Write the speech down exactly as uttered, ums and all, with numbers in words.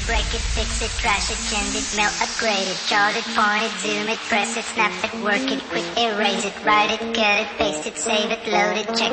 break it, fix it, trash it, change it, melt, upgrade it, chart it, point it, zoom it, press it, snap it, work it, quick erase it, write it, cut it, paste it, save it, load it, check